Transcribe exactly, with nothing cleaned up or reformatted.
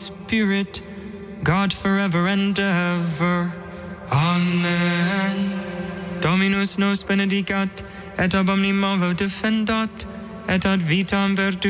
Spirit, God forever and ever. Amen. Dominus nos benedicat, et ab omni malo defendat, et ad vitam perdu